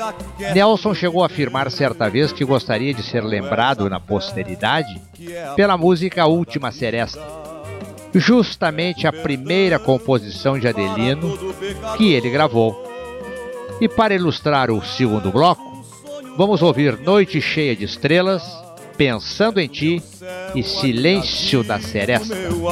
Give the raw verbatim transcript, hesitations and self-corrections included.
Nelson chegou a afirmar certa vez que gostaria de ser lembrado na posteridade pela música Última Seresta, justamente a primeira composição de Adelino que ele gravou. E para ilustrar o segundo bloco, vamos ouvir Noite Cheia de Estrelas, Pensando em Ti e Silêncio da Seresta.